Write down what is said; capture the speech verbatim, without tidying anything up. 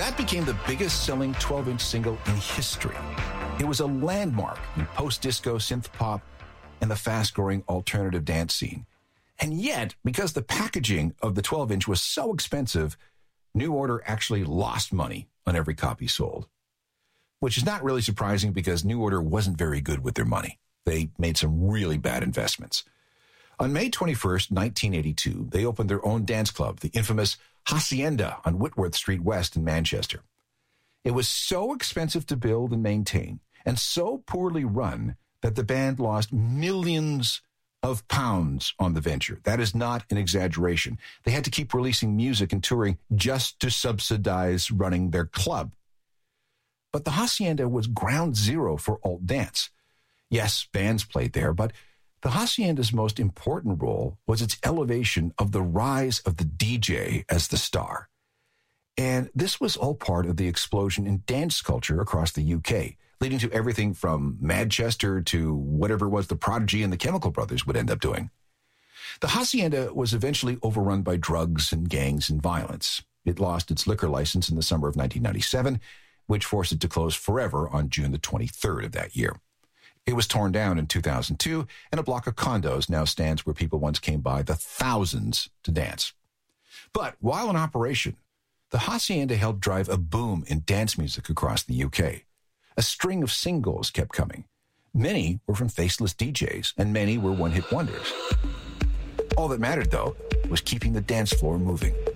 That became the biggest selling twelve-inch single in history. It was a landmark in post-disco, synth-pop, and the fast-growing alternative dance scene. And yet, because the packaging of the twelve-inch was so expensive, New Order actually lost money on every copy sold. Which is not really surprising because New Order wasn't very good with their money. They made some really bad investments. On May twenty-first, nineteen eighty-two, they opened their own dance club, the infamous Hacienda on Whitworth Street West in Manchester. It was so expensive to build and maintain, and so poorly run, that the band lost millions of pounds on the venture. That is not an exaggeration. They had to keep releasing music and touring just to subsidize running their club. But the Hacienda was ground zero for alt dance. Yes, bands played there, but the Hacienda's most important role was its elevation of the rise of the D J as the star. And this was all part of the explosion in dance culture across the U K, leading to everything from Manchester to whatever it was the Prodigy and the Chemical Brothers would end up doing. The Hacienda was eventually overrun by drugs and gangs and violence. It lost its liquor license in the summer of nineteen ninety-seven, which forced it to close forever on June the twenty-third of that year. It was torn down in two thousand two, and a block of condos now stands where people once came by the thousands to dance. But while in operation, the Hacienda helped drive a boom in dance music across the U K. A string of singles kept coming. Many were from faceless D Js, and many were one-hit wonders. All that mattered, though, was keeping the dance floor moving.